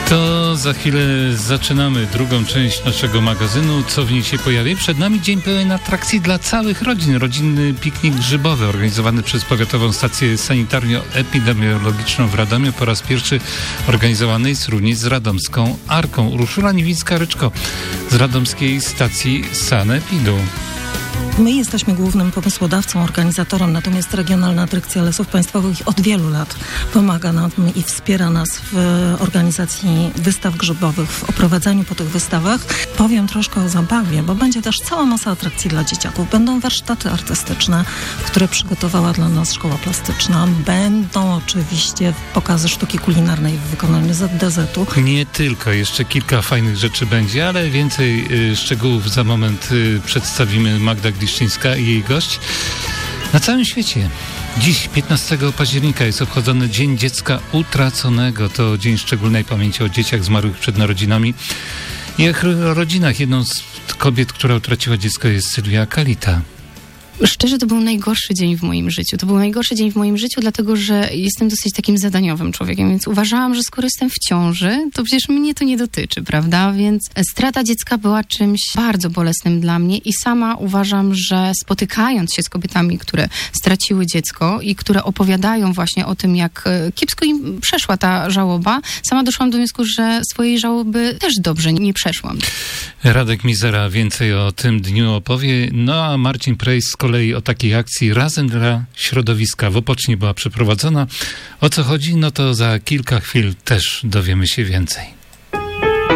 To za chwilę zaczynamy drugą część naszego magazynu. Co w niej się pojawi? Przed nami dzień pełen atrakcji dla całych rodzin. Rodzinny piknik grzybowy organizowany przez Powiatową Stację Sanitarno-Epidemiologiczną w Radomiu. Po raz pierwszy organizowany jest również z radomską Arką. Urszula Niwińska-Ryczko z radomskiej stacji Sanepidu. My jesteśmy głównym pomysłodawcą, organizatorem, natomiast Regionalna Dyrekcja Lasów Państwowych od wielu lat pomaga nam i wspiera nas w organizacji wystaw grzybowych, w oprowadzaniu po tych wystawach. Powiem troszkę o zabawie, bo będzie też cała masa atrakcji dla dzieciaków. Będą warsztaty artystyczne, które przygotowała dla nas Szkoła Plastyczna. Będą oczywiście pokazy sztuki kulinarnej w wykonaniu ZDZ-u. Nie tylko, jeszcze kilka fajnych rzeczy będzie, ale więcej szczegółów za moment przedstawimy. Magda Gliszczyńska i jej gość. Na całym świecie dziś, 15 października, jest obchodzony Dzień Dziecka Utraconego. To dzień szczególnej pamięci o dzieciach zmarłych przed narodzinami i ich rodzinach. Jedną z kobiet, która utraciła dziecko, jest Sylwia Kalita. Szczerze, to był najgorszy dzień w moim życiu. To był najgorszy dzień w moim życiu, dlatego że jestem dosyć takim zadaniowym człowiekiem, więc uważałam, że skoro jestem w ciąży, to przecież mnie to nie dotyczy, prawda? Więc strata dziecka była czymś bardzo bolesnym dla mnie i sama uważam, że spotykając się z kobietami, które straciły dziecko i które opowiadają właśnie o tym, jak kiepsko im przeszła ta żałoba, sama doszłam do wniosku, że swojej żałoby też dobrze nie przeszłam. Radek Mizera więcej o tym dniu opowie, no a Marcin Prejs z kolei o takiej akcji Razem dla Środowiska w Opocznie była przeprowadzona. O co chodzi? No to za kilka chwil też dowiemy się więcej.